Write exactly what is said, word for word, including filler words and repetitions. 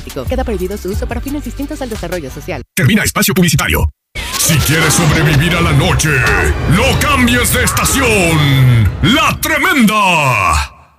Queda prohibido su uso para fines distintos al desarrollo social. Termina espacio publicitario. Si quieres sobrevivir a la noche, no cambies de estación. ¡La Tremenda!